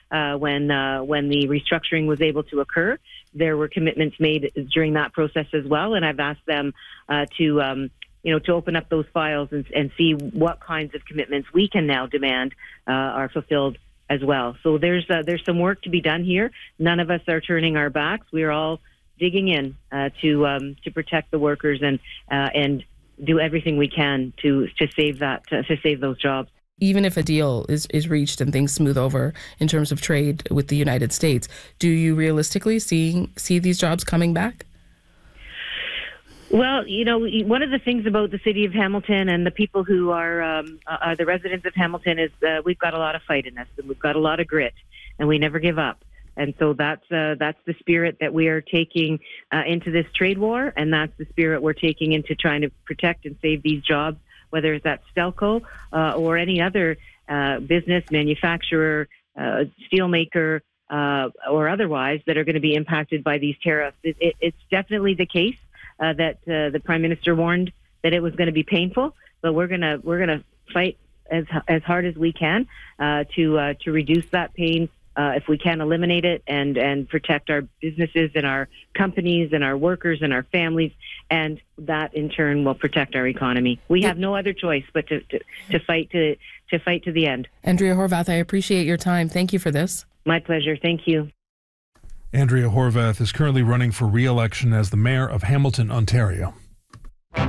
when the restructuring was able to occur. There were commitments made during that process as well, and I've asked them to open up those files and see what kinds of commitments we can now demand are fulfilled as well. So there's some work to be done here. None of us are turning our backs. We're all digging in to protect the workers and do everything we can to save those jobs. Even if a deal is reached and things smooth over in terms of trade with the United States, do you realistically see these jobs coming back? Well, one of the things about the city of Hamilton and the people who are the residents of Hamilton is we've got a lot of fight in us, and we've got a lot of grit, and we never give up. And so that's the spirit that we are taking into this trade war, and that's the spirit we're taking into trying to protect and save these jobs, whether it's at Stelco or any other business, manufacturer, steelmaker, or otherwise that are going to be impacted by these tariffs. It's definitely the case that the Prime Minister warned that it was going to be painful, but we're gonna fight as hard as we can to reduce that pain. If we can eliminate it and protect our businesses and our companies and our workers and our families, and that in turn will protect our economy. We have no other choice but to fight to the end. Andrea Horwath, I appreciate your time. Thank you for this. My pleasure. Thank you. Andrea Horwath is currently running for re-election as the mayor of Hamilton, Ontario.